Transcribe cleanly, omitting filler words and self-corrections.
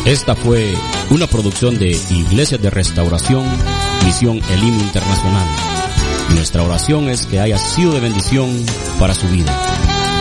Esta fue una producción de Iglesias de Restauración, Misión Elim Internacional. Nuestra oración es que haya sido de bendición para su vida.